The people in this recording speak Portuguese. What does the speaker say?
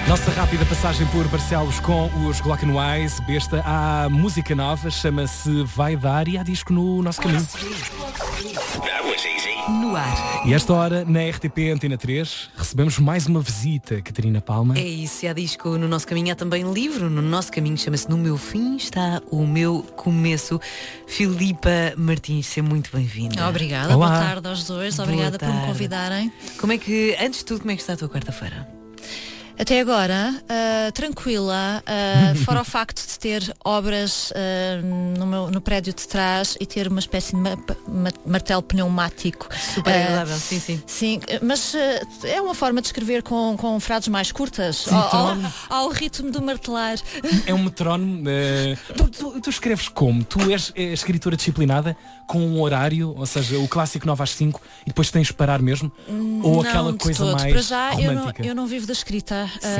Nossa rápida passagem por Barcelos com os Glock and Wise. Besta, há música nova, chama-se Vai Dar e há disco no nosso caminho. No ar. E esta hora, na RTP Antena 3, recebemos mais uma visita, Catarina Palma. É isso, há disco no nosso caminho, há também livro no nosso caminho, chama-se No Meu Fim Está o Meu Começo. Filipa Martins, seja muito bem-vinda. Obrigada, Olá. boa tarde aos dois, obrigada por me tarde. convidarem. Como é que, antes de tudo, como é que está a tua quarta-feira? Até agora, tranquila, fora o facto de ter obras no prédio de trás e ter uma espécie de martelo pneumático. Super agradável, sim, sim. Sim, mas é uma forma de escrever com frases mais curtas, ao ritmo do martelar. É um metrónomo. Tu escreves como? Tu és escritora disciplinada com um horário, ou seja, o clássico 9 às 5 e depois tens de parar mesmo? Ou Não, aquela de coisa todo. mais Para já, romântica? eu não vivo da escrita.